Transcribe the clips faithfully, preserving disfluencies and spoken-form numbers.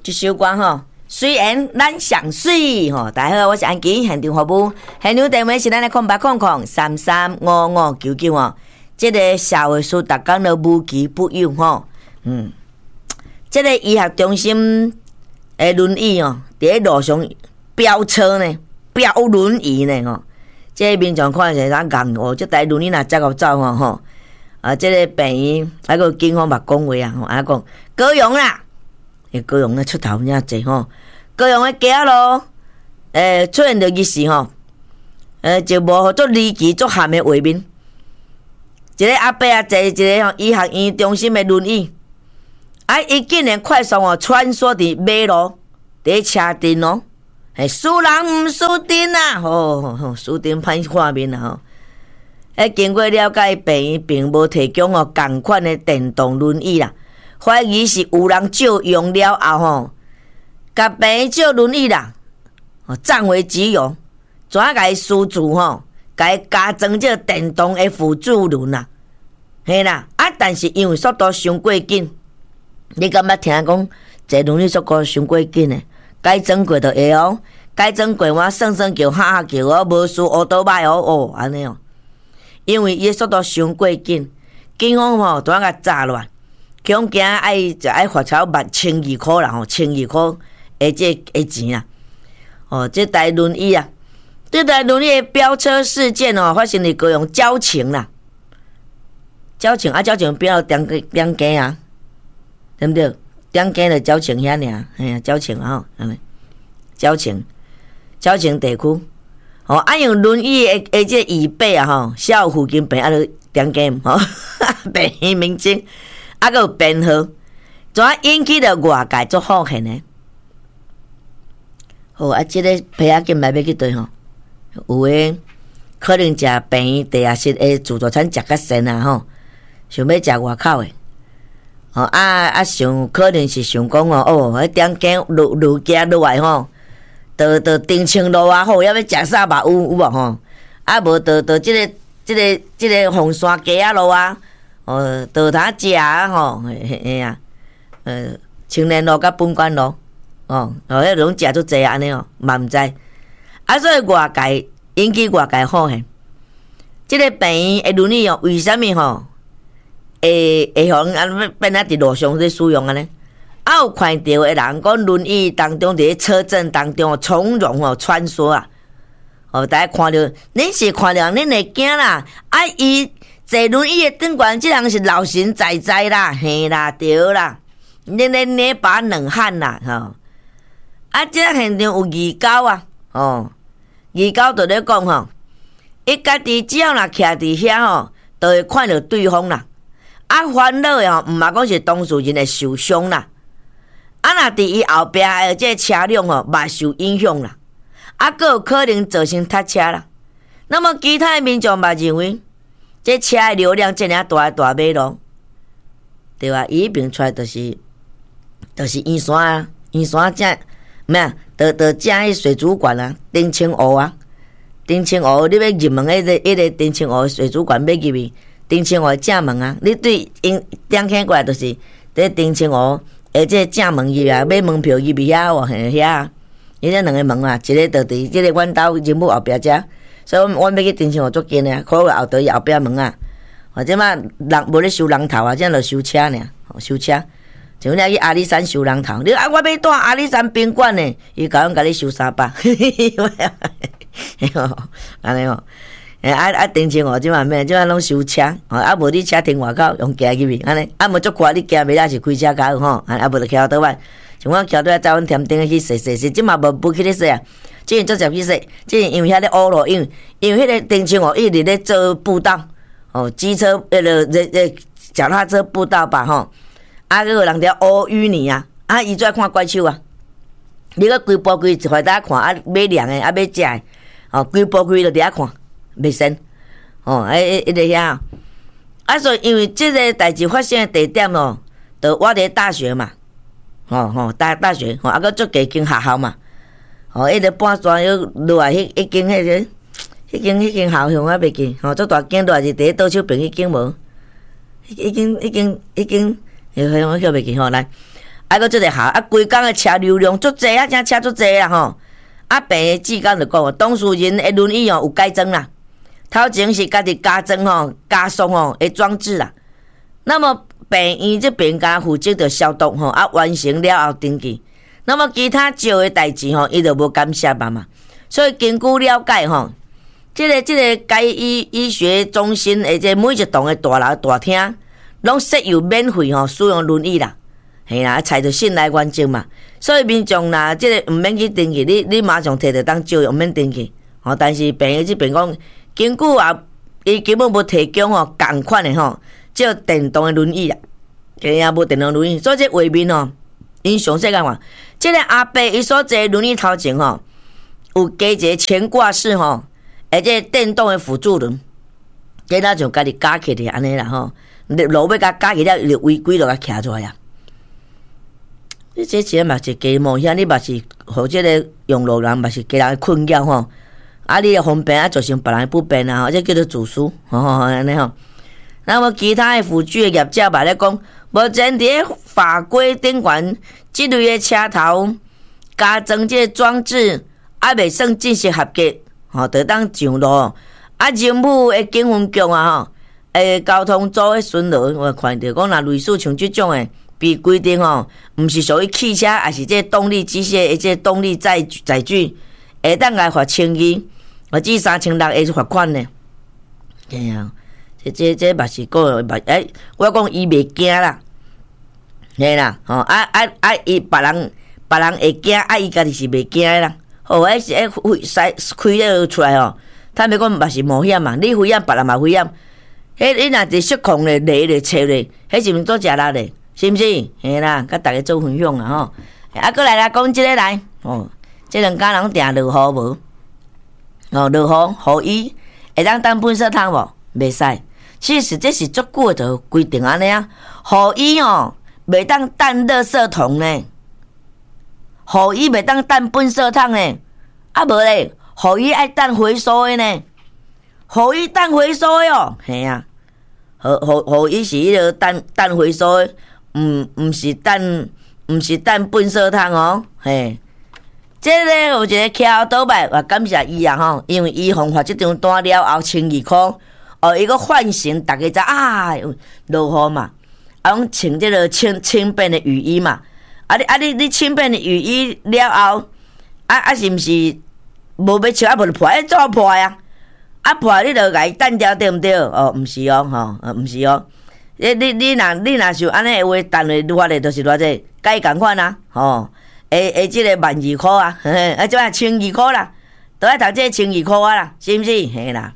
这首歌吼，虽然咱上水吼，大家好，我是安吉，现场服务，现场电话是咱的空八空空三三五五九九哦。这个社会事逐工都无奇不有吼，嗯，这个医学中心的轮椅哦，伫路上飙车呢，飙轮椅呢吼，这个民众看是咱硬哦，这台轮椅若接互走吼吼，啊，这个病院还个警方嘛讲话啊，吼，啊讲高雄啦。诶，高雄咧出头真侪吼，高雄诶街路，诶出现着意思吼，诶就无做离奇作咸诶画面。一个阿伯啊，坐一个吼医学院中心诶轮椅，啊，伊竟然快速哦穿梭伫马路，伫车顶哦，诶，输人毋输阵啊，吼吼吼，输阵歹画面啊吼。诶，经过了解，病院并无提供哦共款诶电动轮椅啦。怀疑是有人借用了后吼，甲病借轮椅啦，哦占为己有，怎啊甲伊私自吼，甲伊加装这电动的辅助轮啦，嘿啦，啊但是因为速度伤过紧，你敢捌听讲坐轮椅速度伤过紧的，改装过就会哦，改装过我算算叫哈哈叫哦，无输乌倒摆哦哦安尼哦，因为伊速度伤过紧，警方吼怎啊甲炸乱。恐惊爱就爱罚钞万千二箍啦吼，千二箍诶，这诶钱啦。哦，这台轮椅啊，这台轮椅的飙车事件哦，发生伫高雄交情啦，交情啊，交情飙到中中间啊，对不对？中间就交情遐尔，哎呀，交情啊吼，安尼，交情，交情地区。哦，啊用轮椅诶诶，这椅背啊吼，小附近病啊，就中间吼，病院名称。啊，个有编号，怎啊引起着外界足好现呢？好啊，即、这个皮仔今来要去对吼，有诶可能食病院地下室诶自助餐食较咸啊吼，想要食外口诶，哦啊啊想可能是想讲哦哦，迄中间路路行落来吼，到到丁清路啊好，要要食啥吧有有无吼？啊无到到即、这个即、这个即、这个凤山街仔路啊。哦，倒塔食啊吼，嘿嘿啊，呃，青年路甲本馆路，哦，哦，迄拢食足济安尼哦，嘛毋知。啊，所以外界引起外界好现，即、这个病院的轮椅哦，为虾米吼？会会互人啊变啊伫路上在使用安尼？啊，有看到的人讲轮椅当中伫车阵当中从容哦穿梭啊，哦，大家看到，恁是看到恁会惊啦，啊伊。坐轮椅的顶管，即人是老神在在啦，嘿啦，对啦，恁恁恁把冷汗啦，吼！啊，即个现场有二狗啊，哦，二狗就咧讲吼，伊家己只要若徛伫遐吼，就会看到对方啦。啊，烦恼的吼，毋嘛讲是当事人会受伤啦。啊，若伫伊后壁的即个车辆吼，嘛受影响啦。啊，佫有可能造成塞车啦。那么其他的民众嘛认为。这车的流量这样大大马路，对吧？伊边出来就是，就是圆山啊，圆山正咩啊？到到正迄水族馆啊，丁清湖啊，丁清湖你要入门迄个迄个丁清湖水族馆要入去，丁清湖正门啊，你对因点起过来就是伫丁清湖，而且正门入啊，买门票入去遐哦，遐遐，伊这两个门啊，一个就伫即个阮兜人母后壁遮。所以，我要去丁清湖足近呢，可后头后壁门啊，或者嘛人无咧收人头啊，这样就收车呢，收车。像你去阿里山收人头，你啊，我要住阿里山宾馆呢，伊甲阮甲你收三百，安尼哦，诶啊啊丁清湖即嘛咩，即嘛拢收车，啊无你车停外口用行入去，安尼，啊无足快你行袂啦是开车较好吼，啊无就徛倒摆，像我徛倒来找阮添顶去洗洗洗，即嘛无不去咧洗啊。即个做十几岁，即个因为遐咧乌路，因为因为迄个丁清湖一直咧做步道，哦，机车迄个这这脚踏车步道吧吼，啊，个人伫乌淤泥啊，啊，伊最爱看怪兽啊，你个规步规一块大家看，啊，买凉的，啊，买食的，哦，规步规就伫遐看，袂神，哦，诶，一直遐，啊，所以因为即个代志发生的地点咯，就我伫大学嘛，吼吼，大大学，吼，啊，个做家间学校嘛。哦，迄个半山腰落来，迄迄间迄个，迄间迄间校乡啊，袂记，吼，做大间落来是第一倒手边迄间无，迄间迄间迄间，迄个我叫袂记吼来， 啊，搁即个下啊，规工的车流量足济啊，真车足济啦吼。啊，病的志工就讲，当事人的轮椅哦有改装啦，头前是家己加装吼、加装吼的装置啦。那么病院这边甲负责着消毒吼，啊完成了后登记。那么其他少的代志吼，伊就无干涉嘛嘛。所以根据了解吼，即、这个即、这个该医医学中心的这每一栋的大楼大厅，拢设有免费吼使用轮椅啦。嘿啦，采着信赖原则嘛，所以民众啦，即个毋免去登记，你你马上摕着当照用，毋免登记。吼，但是病院这边讲，根据啊，伊根本无提供吼共款的吼，即电动的轮椅啦，嘿啊，无电动轮椅，所以这画面吼，因详细讲话，即个阿伯伊所坐轮椅头前吼，有加一个前挂式吼，而且电动的辅助轮，即那就家己架起的安尼啦吼，路尾甲架起了，伊就违规就甲徛出来啊。你这钱嘛是加冒险，你嘛是互即个用路人嘛是加人困扰吼。啊，你方便啊，造成别人不便啊，这叫做自私，吼吼安尼吼。那么其他的辅助的业者嘛咧讲，目前伫法规顶悬，即类的车头加装这个装置，还未算正式合格，吼，就当上路。啊，政府的警分局啊吼，诶，交通组的巡逻，我看着讲，若类似像即种的。被规定吼，毋是属于汽车，也是这动力机械的这动力载载具，会当来罚千二，或至三千六的罚款呢。对啊，这这这嘛是个嘛，哎，我讲伊袂惊啦，嘿啦，吼啊啊啊，伊别人别人会惊，啊伊家己是袂惊啦。好，迄是哎开开了出来吼，他们讲嘛是冒险嘛，你危险，别人嘛危险。迄你若伫失控咧，累咧，切咧，迄是毋是做食力咧？是毋是？嘿啦，甲大家做分享啊吼！啊，过来啦，讲即个来哦，即两家人定落雨无？哦，落雨，雨衣会当当粪扫桶无？袂使。其实这是足久的规定安尼啊，雨衣哦，袂当当垃圾桶呢，雨衣袂当当粪扫桶呢，啊无咧，雨衣爱当回收的呢，雨衣当回收的哦，嘿啊，雨雨雨衣是迄个当当回收的。毋毋是等，毋是等粪扫桶哦，嘿，即个有一个徛倒摆，我感谢伊啊吼，因为伊防发即张单了后千二箍，哦，伊个唤醒大家知啊，落雨嘛，啊，拢穿即个轻轻便的雨衣嘛，啊你啊你你轻便的雨衣了后，啊啊是毋是无要穿啊无就破，怎么破呀？啊破你就甲伊等掉对毋对？哦，毋是哦，吼，呃，毋是哦。你你你若你若是安尼的话，单位发的都是偌济，甲伊共款啊，吼，诶诶，即个万二箍啊，嘿嘿，啊，即摆千二箍啦，都爱读这千二箍啊啦，是毋是？嘿啦，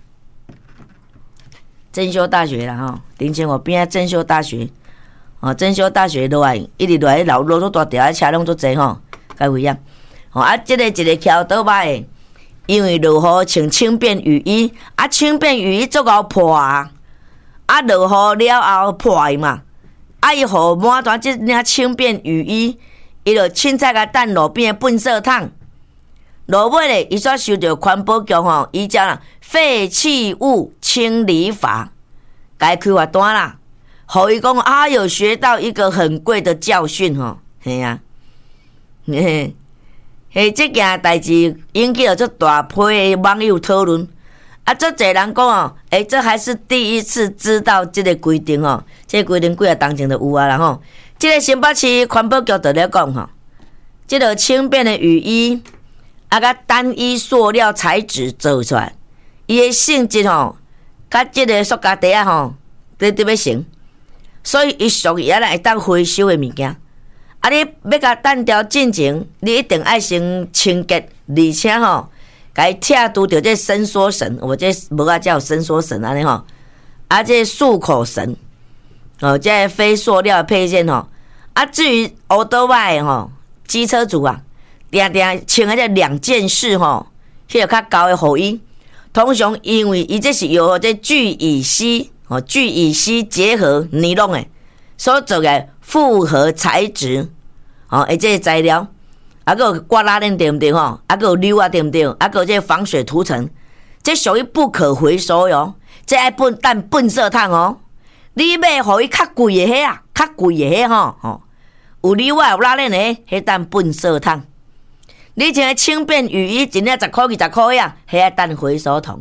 正修大学啦吼，林前我边啊正修大学，哦，正修大学落来，一直落来老路都大条，车拢足济吼，介危险。吼啊，即个一个桥倒摆的，因为落雨穿轻便雨衣，啊，轻便雨衣足够破啊。啊，落雨了后破嘛，啊，伊互满团即领轻便雨衣，伊就凊彩甲等路边的粪扫桶。落尾咧，伊煞受到环保局吼，伊叫啦废弃物清理法，该开罚单啦。互伊讲啊，有学到一个很贵的教训吼，嘿啊，嘿，嘿，这件代志引起了足大批的网友讨论。啊，足侪人讲哦，诶、欸，这还是第一次知道这个规定哦。这个规定几啊当前就有啊啦吼。这个新北市环保局就咧讲吼，这个轻便的雨衣，啊，甲单一塑料材质做出来，伊的性质吼，甲这个塑胶袋啊吼，对对要成，所以伊属于啊来会当回收的物件。啊，你要甲单调进前，你一定爱先清洁，而且吼。该拆除掉这伸缩绳，我这无啊叫伸缩绳安尼吼，啊这束口绳，哦，这非塑料配件吼，啊至于欧多拜吼，机车主啊，定定穿迄个两件式吼，迄个较高的雨衣，通常因为伊这是由这聚乙烯哦，聚乙烯结合尼龙诶所做的复合材质，哦，而这材料。啊，个刮拉链对毋对吼？啊，个溜啊对毋对？啊，个这防水涂层，这属于不可回收哟。这爱笨蛋粪扫桶哦。你买互伊较贵的迄啊，较贵的迄吼吼。 有里外有拉链的，迄等粪扫桶。你穿的轻便雨衣，一领十块二十块呀，迄爱等回收桶。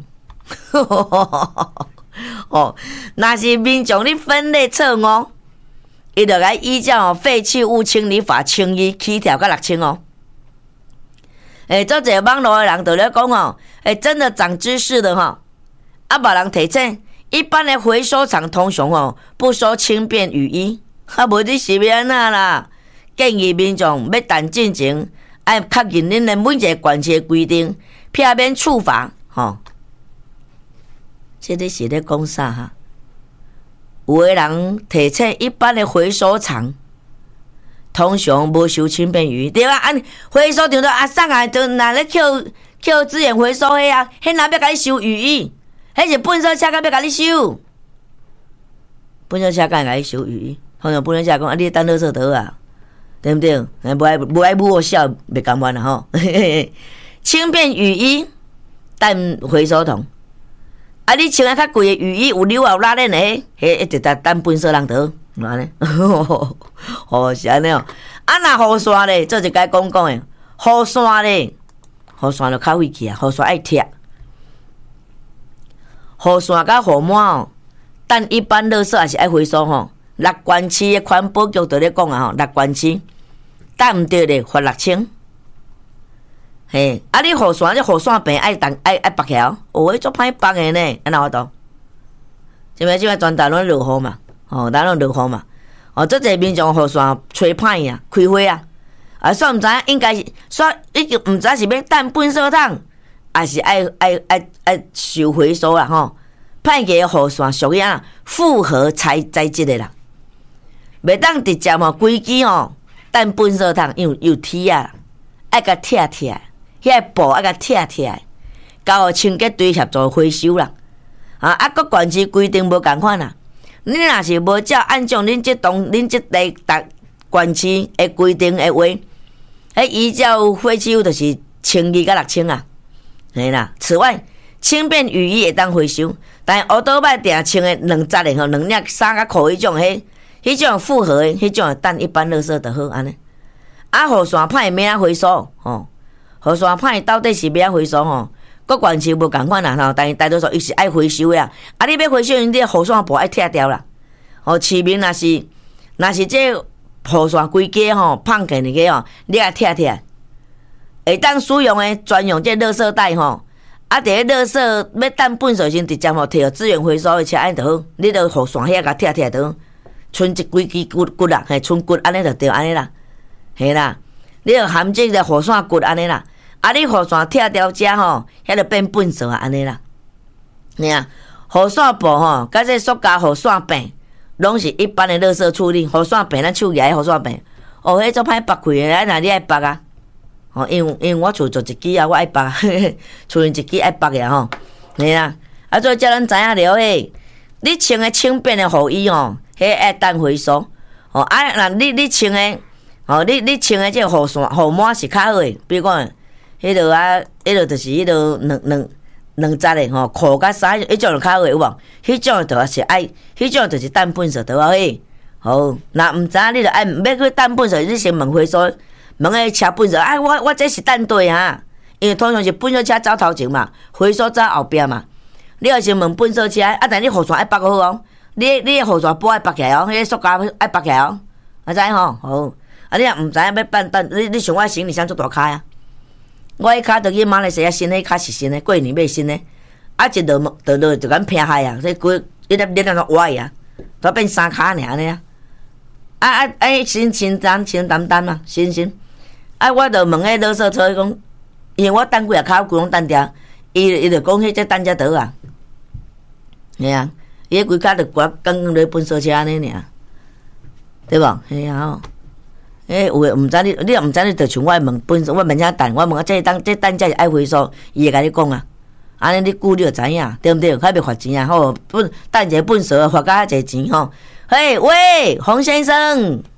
哦，若是民众你分类错误，伊就该依照废弃物清理法清理起跳到六千哦。诶，做这网络的人就咧讲哦，诶，真的长知识的哈。啊，别人提醒，一般的回收厂通常哦不收轻便雨衣，啊，无你是要安那啦？建议民众要等进前，爱确认恁的每一个管区规定，避免处罚吼。这里是咧讲啥哈？有的人提醒一般的回收厂，通常无收轻便雨衣，对啊？按回收场都阿送啊，就拿咧扣扣资源回收迄啊，迄哪要甲你收雨衣？迄是粪扫车甲要甲你收，粪扫车敢会甲你收雨衣？通常粪扫车讲啊，你等垃圾倒啊，对不对？无爱无爱母我笑袂甘愿啦吼。轻便雨衣等回收桶。啊！你穿啊较贵的雨衣，有纽有拉链的，迄一直在等粪扫人倒，安尼，哦是安尼哦。啊，若雨伞咧，做一该讲讲诶，雨伞咧，雨伞就较费气啊，雨伞爱贴，雨伞甲雨伞哦，等一般垃圾也是爱回收吼。六关区的环保局就咧讲啊吼，六关区等毋对咧罚六千。嘿，啊！你雨伞这雨伞柄爱当爱爱绑起来哦，迄足歹绑的呢，安怎我都？即摆即摆全台拢落雨嘛，哦，咱拢落雨嘛，哦，做者民众雨伞吹歹啊，开花啊，啊，煞毋知影应该是煞已经毋知是要等粪扫桶，还是爱爱爱爱收回收啦吼。歹个雨伞属于啊复合材材质的啦，袂当直接吼规支吼等粪扫桶，有有铁啊，爱甲拆拆。迄个布爱甲拆拆，交互清洁队协助回收啦。啊，啊，各管区规定无共款啦。你若是无照按照恁即栋、恁即地逐管区的规定的话，迄依照废弃物就是千二到六千啊。嘿啦。此外，轻便雨衣会当回收，但乌倒摆定穿的两节的吼，两领衫甲裤迄种，迄迄种复合的，迄种等一般垃圾就好安尼。啊，雨伞歹免啊回收吼。雨伞歹到底是要回收吼？各管区无共款啦吼，但是大多数伊是爱回收的啊。啊，你要回收，你这雨伞布爱拆掉啦。哦，市民若是若是这雨伞规家吼放起个吼，你爱拆拆，会当使用的专用这垃圾袋吼。啊，伫个垃圾要等粪扫时，直接吼摕到资源回收的车安就好。你着雨伞遐甲拆拆就好，剩一几支骨骨啦，嘿，剩骨安尼就对安尼啦，嘿啦。你着含这个雨伞骨安尼啦。啊！你雨伞拆掉遮吼，遐就变粪扫啊，安尼啦。你啊，雨伞布吼，甲这塑胶雨伞柄，拢是一般的垃圾处理。雨伞柄咱手举的雨伞柄，哦，迄做歹拔开的，咱哪你爱拔啊？哦，因为因为我厝做一支啊，我爱拔，厝因一支爱拔的吼。你啊，啊，所以叫咱知影了诶。你穿的轻便的雨衣吼，迄爱当回收。哦，啊，那你你穿的，哦，你你穿的这雨伞雨帽是较好诶，比如讲。迄落啊，迄落就是迄落两两两节的吼，裤甲衫迄种就较好有无？迄种就是爱，迄种就是等粪扫倒啊嘿。好，若毋知影你就爱要去等粪扫，你先问回收，问个车粪扫，哎，我我这是等对啊，因为通常是粪扫车走头前嘛，回收走后壁嘛。你要先问粪扫车，啊，但你雨伞爱绑好哦，你你雨伞布爱绑起来哦，迄个塑胶爱绑起来哦，啊知吼？好，啊你若毋知影要办等，你你想我行李箱做大卡啊？我迄骹就去马来西亚新的，骹是新的，过年买新的，啊一落就落就咁平害啊，所以规一粒粒那种歪啊，都变三骹尔安尼啊，啊啊哎新新单新单单嘛，新新，啊我就问迄垃圾车讲，因为我等几下骹规拢等掉，伊伊就讲迄只等遮倒啊，系啊，伊迄规骹就挂刚刚咧粪扫车安尼尔，对无？系啊吼。诶，有诶，毋知你，你若毋知你，就像我问本身，我问啥等，我问啊，这等这等者是爱回收，伊会甲你讲啊。安尼你久你就知影，对毋对？较袂罚钱啊，吼，本等者本数罚甲较济钱吼。嘿，喂，洪先生。